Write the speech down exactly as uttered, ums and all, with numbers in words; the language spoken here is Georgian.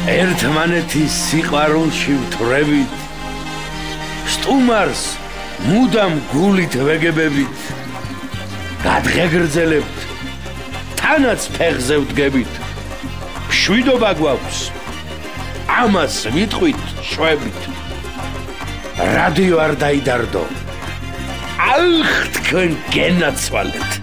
ერთმანეთის სიყვარულში ვთვრებით, სტუმარს მუდამ გულით ვეგებებით, გადღეგრძელებთ, თანაც ფეხზე ვდგებით, მშვიდობა გვაქვს, ამას ვიტყვით შვებით, რადიო არ დაიდარდო, ალხ თქვენ გენაცვალეთ.